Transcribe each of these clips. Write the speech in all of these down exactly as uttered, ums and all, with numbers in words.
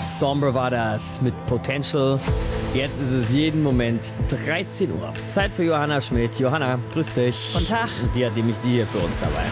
Sombre war das mit Potential. Jetzt ist es jeden Moment dreizehn Uhr. Zeit für Johanna Schmidt. Johanna, grüß dich. Guten Tag. Und die hat nämlich die hier für uns dabei.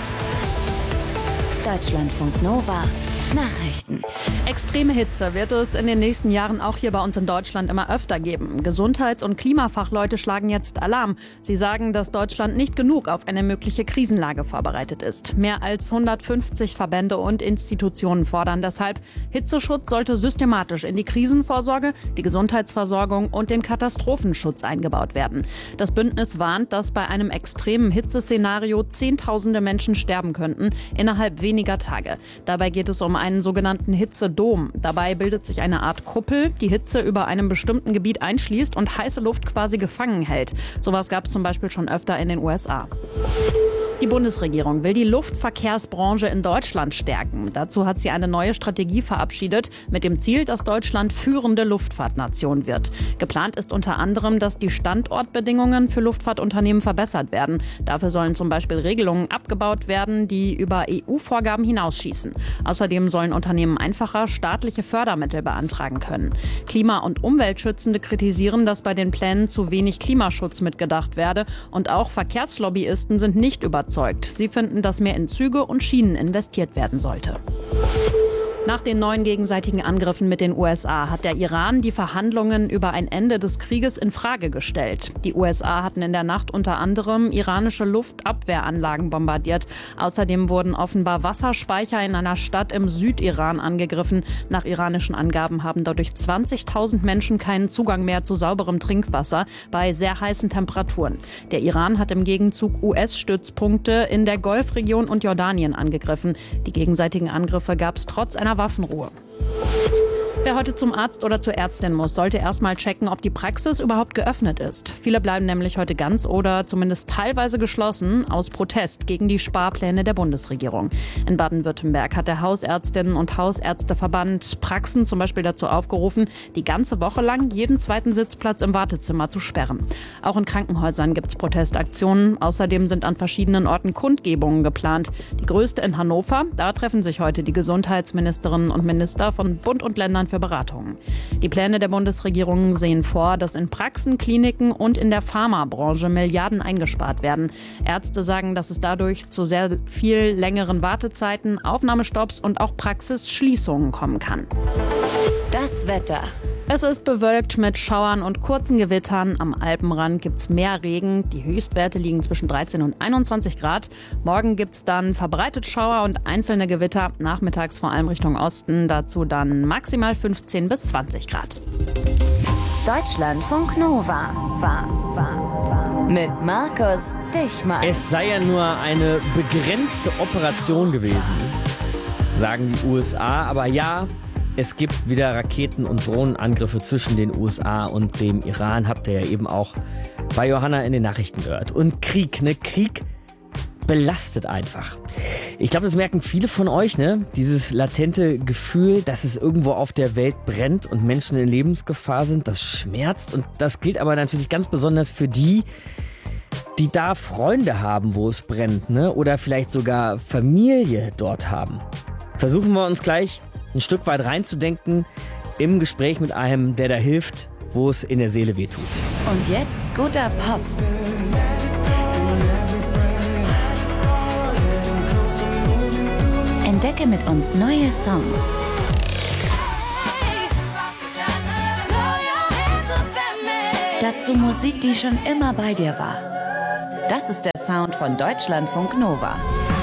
Deutschlandfunk Nova. Nachrichten. Extreme Hitze wird es in den nächsten Jahren auch hier bei uns in Deutschland immer öfter geben. Gesundheits- und Klimafachleute schlagen jetzt Alarm. Sie sagen, dass Deutschland nicht genug auf eine mögliche Krisenlage vorbereitet ist. Mehr als hundertfünfzig Verbände und Institutionen fordern deshalb, Hitzeschutz sollte systematisch in die Krisenvorsorge, die Gesundheitsversorgung und den Katastrophenschutz eingebaut werden. Das Bündnis warnt, dass bei einem extremen Hitzeszenario Zehntausende Menschen sterben könnten innerhalb weniger Tage. Dabei geht es um einen sogenannten Hitzedom. Dabei bildet sich eine Art Kuppel, die Hitze über einem bestimmten Gebiet einschließt und heiße Luft quasi gefangen hält. Sowas gab es zum Beispiel schon öfter in den U S A. Die Bundesregierung will die Luftverkehrsbranche in Deutschland stärken. Dazu hat sie eine neue Strategie verabschiedet, mit dem Ziel, dass Deutschland führende Luftfahrtnation wird. Geplant ist unter anderem, dass die Standortbedingungen für Luftfahrtunternehmen verbessert werden. Dafür sollen zum Beispiel Regelungen abgebaut werden, die über E U-Vorgaben hinausschießen. Außerdem sollen Unternehmen einfacher staatliche Fördermittel beantragen können. Klima- und Umweltschützende kritisieren, dass bei den Plänen zu wenig Klimaschutz mitgedacht werde. Und auch Verkehrslobbyisten sind nicht überzeugt. Sie finden, dass mehr in Züge und Schienen investiert werden sollte. Nach den neuen gegenseitigen Angriffen mit den U S A hat der Iran die Verhandlungen über ein Ende des Krieges in Frage gestellt. Die U S A hatten in der Nacht unter anderem iranische Luftabwehranlagen bombardiert. Außerdem wurden offenbar Wasserspeicher in einer Stadt im Südiran angegriffen. Nach iranischen Angaben haben dadurch zwanzigtausend Menschen keinen Zugang mehr zu sauberem Trinkwasser bei sehr heißen Temperaturen. Der Iran hat im Gegenzug U S-Stützpunkte in der Golfregion und Jordanien angegriffen. Die gegenseitigen Angriffe gab es trotz einer Waffenruhe. Wer heute zum Arzt oder zur Ärztin muss, sollte erstmal checken, ob die Praxis überhaupt geöffnet ist. Viele bleiben nämlich heute ganz oder zumindest teilweise geschlossen aus Protest gegen die Sparpläne der Bundesregierung. In Baden-Württemberg hat der Hausärztinnen- und Hausärzteverband Praxen zum Beispiel dazu aufgerufen, die ganze Woche lang jeden zweiten Sitzplatz im Wartezimmer zu sperren. Auch in Krankenhäusern gibt es Protestaktionen. Außerdem sind an verschiedenen Orten Kundgebungen geplant. Die größte in Hannover. Da treffen sich heute die Gesundheitsministerinnen und Minister von Bund und Ländern für Beratungen. Die Pläne der Bundesregierung sehen vor, dass in Praxen, Kliniken und in der Pharmabranche Milliarden eingespart werden. Ärzte sagen, dass es dadurch zu sehr viel längeren Wartezeiten, Aufnahmestopps und auch Praxisschließungen kommen kann. Das Wetter. Es ist bewölkt mit Schauern und kurzen Gewittern. Am Alpenrand gibt es mehr Regen. Die Höchstwerte liegen zwischen dreizehn und einundzwanzig Grad. Morgen gibt es dann verbreitet Schauer und einzelne Gewitter. Nachmittags vor allem Richtung Osten. Dazu dann maximal fünfzehn bis zwanzig Grad. Deutschlandfunk Nova. Mit Markus Dichmann. Es sei ja nur eine begrenzte Operation gewesen, sagen die U S A. Aber ja, es gibt wieder Raketen- und Drohnenangriffe zwischen den U S A und dem Iran. Habt ihr ja eben auch bei Johanna in den Nachrichten gehört. Und Krieg, ne? Krieg belastet einfach. Ich glaube, das merken viele von euch, ne? Dieses latente Gefühl, dass es irgendwo auf der Welt brennt und Menschen in Lebensgefahr sind, das schmerzt. Und das gilt aber natürlich ganz besonders für die, die da Freunde haben, wo es brennt, ne? Oder vielleicht sogar Familie dort haben. Versuchen wir uns gleich ein Stück weit reinzudenken im Gespräch mit einem, der da hilft, wo es in der Seele wehtut. Und jetzt guter Pop. Entdecke mit uns neue Songs. Dazu Musik, die schon immer bei dir war. Das ist der Sound von Deutschlandfunk Nova.